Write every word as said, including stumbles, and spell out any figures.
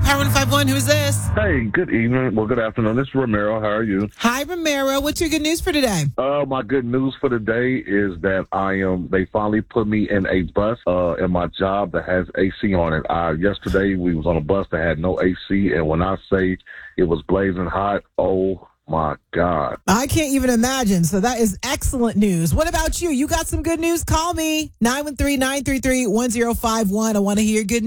Power one five one, who's this? Hey, good evening. Well, good afternoon. This is Romero. How are you? Hi, Romero. What's your good news for today? Uh, my good news for today is that I am. They finally put me in a bus uh, in my job that has A C on it. Uh, yesterday we was on a bus that had no A C, and when I say it was blazing hot, oh my God. I can't even imagine. So that is excellent news. What about you? You got some good news? Call me, nine one three, nine three three, one zero five one. I want to hear good news.